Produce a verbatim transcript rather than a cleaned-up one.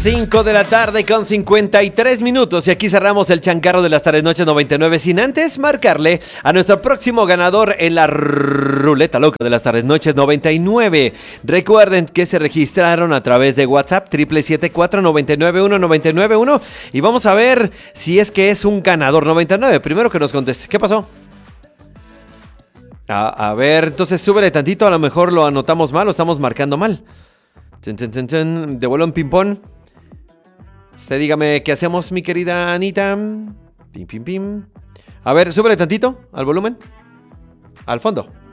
cinco de la tarde con cincuenta y tres minutos y aquí cerramos el chancarro de las tardes noches noventa y nueve sin antes marcarle a nuestro próximo ganador en la ruleta loca de las tardes noches noventa y nueve. Recuerden que se registraron a través de WhatsApp triple siete cuatro nueve nueve uno nueve nueve uno y vamos a ver si es que es un ganador. Noventa y nueve, primero que nos conteste. ¿Qué pasó? A, a ver, entonces súbele tantito, a lo mejor lo anotamos mal o estamos marcando mal. Ten, ten, ten, ten. Devuelvo en ping-pong. Usted dígame qué hacemos, mi querida Anita. Pim, pim, pim. A ver, súbele tantito al volumen. Al fondo.